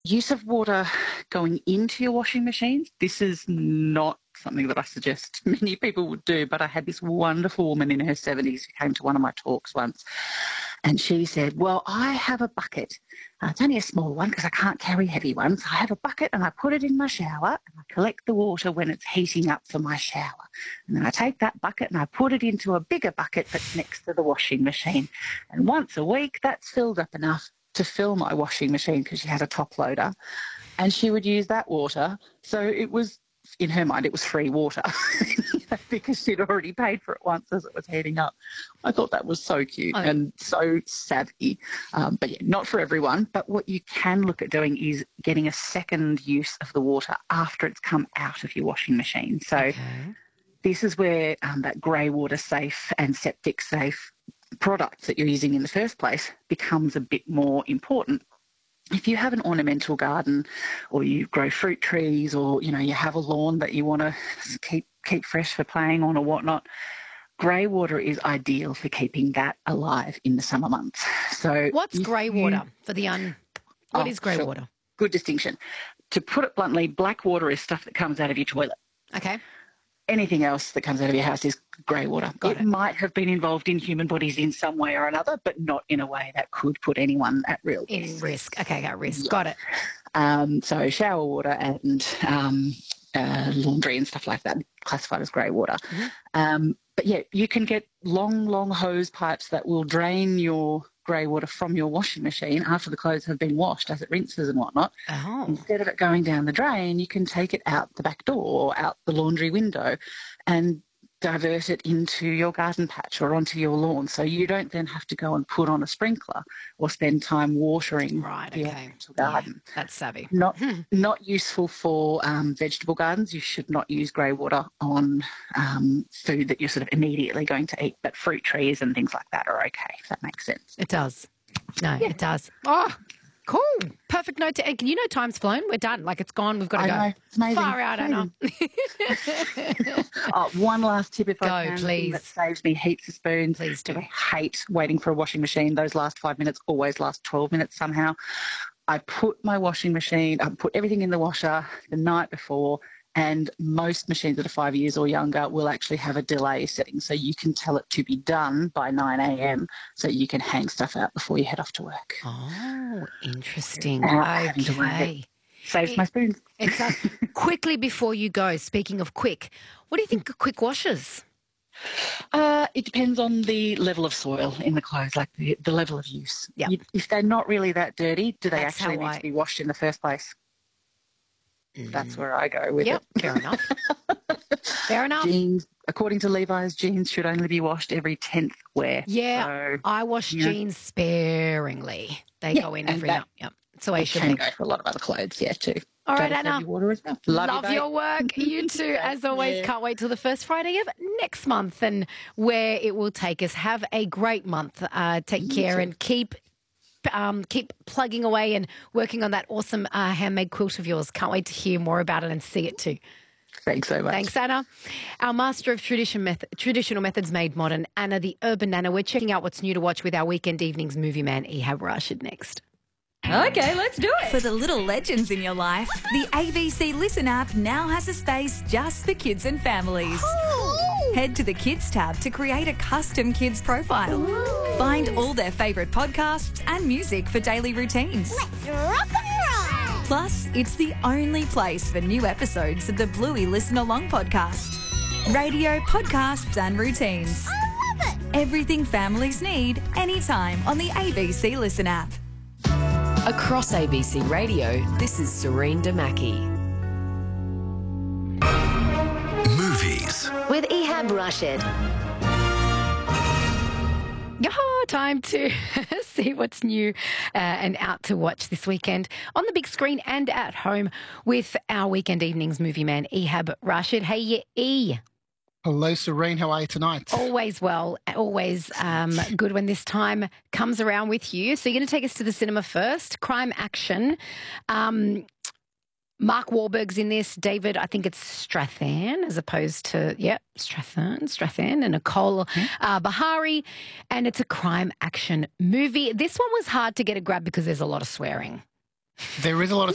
use of water going into your washing machines, this is not something that I suggest many people would do, but I had this wonderful woman in her 70s who came to one of my talks once, and she said, well, I have a bucket. It's only a small one because I can't carry heavy ones. I have a bucket and I put it in my shower and I collect the water when it's heating up for my shower. And then I take that bucket and I put it into a bigger bucket that's next to the washing machine. And once a week, that's filled up enough to fill my washing machine because she had a top loader. And she would use that water. So it was, in her mind, it was free water because she'd already paid for it once as it was heating up. I thought that was so cute and so savvy. But yeah, not for everyone. But what you can look at doing is getting a second use of the water after it's come out of your washing machine. So this is where that grey water safe and septic safe products that you're using in the first place becomes a bit more important. If you have an ornamental garden or you grow fruit trees or, you know, you have a lawn that you want to keep fresh for playing on or whatnot, grey water is ideal for keeping that alive in the summer months. So what's grey water for the What is grey water? Good distinction. To put it bluntly, black water is stuff that comes out of your toilet. Okay. Anything else that comes out of your house is grey water. It might have been involved in human bodies in some way or another, but not in a way that could put anyone at real risk. Okay, at risk. Yeah. Got it. So shower water and laundry and stuff like that classified as grey water. But yeah, you can get long hose pipes that will drain your grey water from your washing machine after the clothes have been washed as it rinses and whatnot. Instead of it going down the drain, you can take it out the back door or out the laundry window and divert it into your garden patch or onto your lawn, so you don't then have to go and put on a sprinkler or spend time watering your garden. Yeah, that's savvy. Not useful for vegetable gardens. You should not use grey water on food that you're sort of immediately going to eat, but fruit trees and things like that are okay, if that makes sense. It does. It does. Oh, cool. Perfect note to end. You know, time's flown. We're done. Like, it's gone. We've got to go. Know. It's amazing. Far out, Anna. One last tip, if I can. Please. That saves me heaps of spoons. Please do. I hate waiting for a washing machine. Those last 5 minutes always last 12 minutes somehow. I put everything in the washer the night before, and most machines that are 5 years or younger will actually have a delay setting, so you can tell it to be done by 9 a.m. so you can hang stuff out before you head off to work. Oh, interesting. Okay. Saves my spoons. Quickly before you go, speaking of quick, what do you think of quick washes? It depends on the level of soil in the clothes, like the level of use. Yep. If they're not really that dirty, do they That's actually need to be washed in the first place? That's where I go with it. Fair enough. Fair enough. Jeans, according to Levi's, jeans should only be washed every 10th wear. Yeah, so, I wash jeans sparingly. They go in every night. Yep. So I should can go for a lot of other clothes, too. All right, Anna. Water as well. Love your work. You too, as always. Can't wait till the first Friday of next month and where it will take us. Have a great month. Take care and keep plugging away and working on that awesome handmade quilt of yours. Can't wait to hear more about it and see it too. Thanks so much. Thanks, Anna. Our master of traditional methods made modern, Anna the Urban Nana. We're checking out what's new to watch with our weekend evenings movie man, Ehab Rashid, next. Okay, let's do it. For the little legends in your life, the ABC Listen app now has a space just for kids and families. Ooh. Head to the Kids tab to create a custom kids profile. Ooh. Find all their favourite podcasts and music for daily routines. Let's rock and roll. Plus, it's the only place for new episodes of the Bluey Listen Along podcast. Radio, podcasts and routines. I love it. Everything families need, anytime on the ABC Listen app. Across ABC Radio, this is Serene Damaki. Movies With Ehab Rashid. Time to see what's new and out to watch this weekend on the big screen and at home with our weekend evenings movie man, Ehab Rashid. Hey, E. Hello, Serene. How are you tonight? Always well. Always good when this time comes around with you. So you're going to take us to the cinema first. Crime action. Mark Wahlberg's in this. David, I think it's Strathairn as opposed to, Strathairn and Nicole Bahari. And it's a crime action movie. This one was hard to get a grab because there's a lot of swearing. There is a lot of